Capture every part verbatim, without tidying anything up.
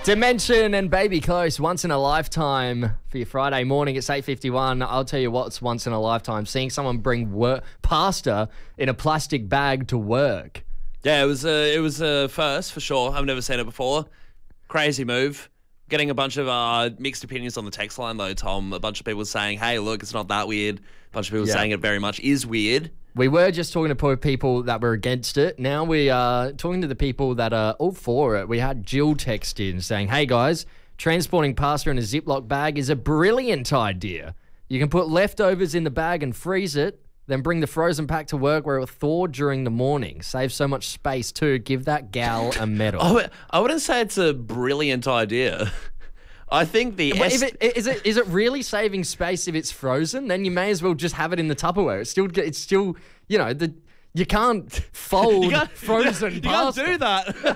Dimension and Baby Close, once in a lifetime for your Friday morning. It's eight fifty-one. I'll tell you what's once in a lifetime. Seeing someone bring work, pasta in a plastic bag to work. Yeah, it was a, it was a first for sure. I've never seen it before. Crazy move. Getting a bunch of uh, mixed opinions on the text line though, Tom. A bunch of people saying, hey, look, it's not that weird. A bunch of people Yeah. saying it very much is weird. We were just talking to people that were against it. Now we are talking to the people that are all for it. We had Jill text in saying, hey guys, transporting pasta in a Ziploc bag is a brilliant idea. You can put leftovers in the bag and freeze it, then bring the frozen pack to work where it will thaw during the morning. Save so much space too. Give that gal a medal. I w- I wouldn't say it's a brilliant idea. I think the... But est- if it, is it is it really saving space if it's frozen? Then you may as well just have it in the Tupperware. It's still it's still you know the you can't fold You can't- frozen you pasta. can't do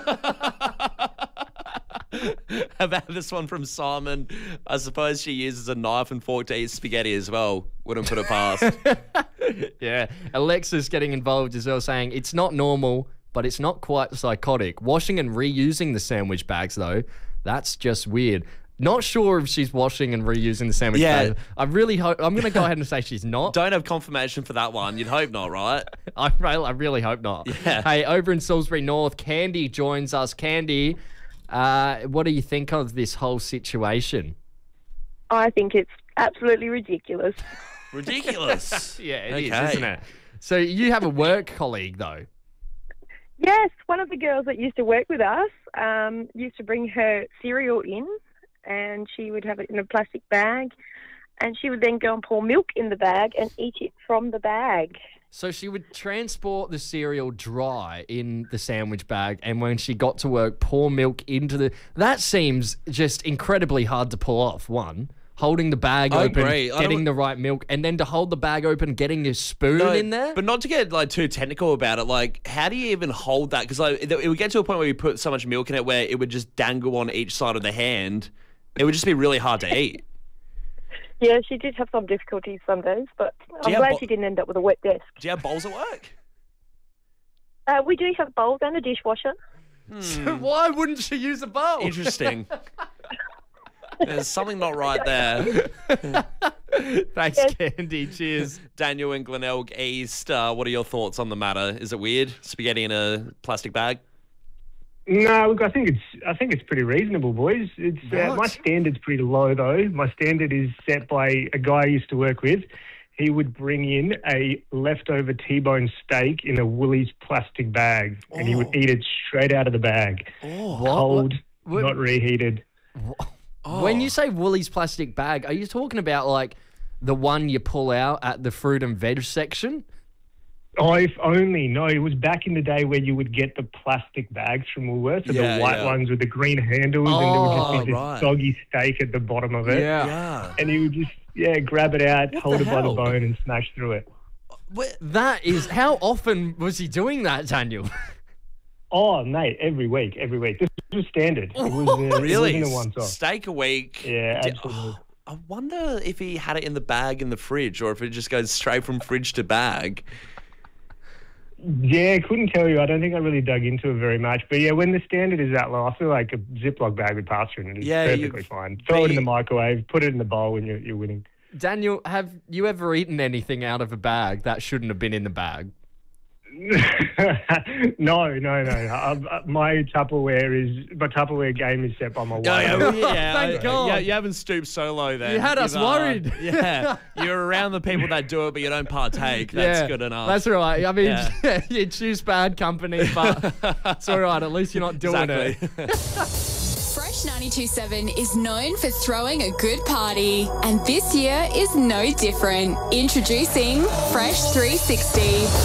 that. How about this one from Simon? I suppose she uses a knife and fork to eat spaghetti as well. Wouldn't put it past. Yeah, Alexa's getting involved as well, saying it's not normal, but it's not quite psychotic. Washing and reusing the sandwich bags though, that's just weird. Not sure if she's washing and reusing the sandwich Yeah. bag. I really hope. I'm going to go ahead and say she's not. Don't have confirmation for that one. You'd hope not, right? I really, I really hope not. Yeah. Hey, over in Salisbury North, Candy joins us. Candy, uh, what do you think of this whole situation? I think it's absolutely ridiculous. Ridiculous. Yeah, it is, Okay. isn't it? So you have a work colleague, though. Yes, one of the girls that used to work with us um, used to bring her cereal in, and she would have it in a plastic bag, and she would then go and pour milk in the bag and eat it from the bag. So she would transport the cereal dry in the sandwich bag, and when she got to work, pour milk into the... That seems just incredibly hard to pull off, one. Holding the bag I open, agree. I getting don't- the right milk, and then to hold the bag open, getting your spoon No, in there? But not to get like too technical about it. Like, how do you even hold that? Because like, it it would get to a point where you put so much milk in it where it would just dangle on each side of the hand. It would just be really hard to eat. Yeah, she did have some difficulties some days, but I'm you have glad bo- she didn't end up with a wet desk. Do you have bowls at work? Uh, we do have bowls and a dishwasher. So why wouldn't she use a bowl? Interesting. There's something not right there. Thanks, Yes. Candy. Cheers. Daniel in Glenelg East, uh, what are your thoughts on the matter? Is it weird? Spaghetti in a plastic bag? No, look, I think it's I think it's pretty reasonable, boys. It's uh, What? my standard's pretty low though. My standard is set by a guy I used to work with. He would bring in a leftover T-bone steak in a Woolies plastic bag, and he would eat it straight out of the bag, What? cold, What- not reheated. When you say Woolies plastic bag, are you talking about like the one you pull out at the fruit and veg section? Oh, if only. No, it was back in the day where you would get the plastic bags from Woolworths, so Yeah, the white yeah. ones with the green handles, and there would just Oh, be this right. soggy steak at the bottom of it. Yeah. And he would just, yeah, grab it out, hold the it by the hell? bone, and smash through it. That is, how often was he doing that, Daniel? Oh, mate, every week, every week. This was standard. It was, uh, Really? It wasn't a once-off. Steak a week? Yeah, Di- absolutely. oh, I wonder if he had it in the bag in the fridge or if it just goes straight from fridge to bag. Yeah, couldn't tell you. I don't think I really dug into it very much. But yeah, when the standard is that low, I feel like a Ziploc bag with pasta in it is Yeah, you- perfectly fine. Throw it be- in the microwave, put it in the bowl, and you're, you're winning. Daniel, have you ever eaten anything out of a bag that shouldn't have been in the bag? no, no, no. I, I, my Tupperware is my Tupperware game is set by my wife. yeah, Thank I- God. Yeah, you haven't stooped so low then. You had us You've, uh, worried. Yeah, you're around the people that do it, but you don't partake. That's Yeah, good enough. That's right. I mean, Yeah. you choose bad company, but it's all right. At least you're not doing exactly. it. Fresh ninety-two point seven is known for throwing a good party, and this year is no different. Introducing Fresh three sixty.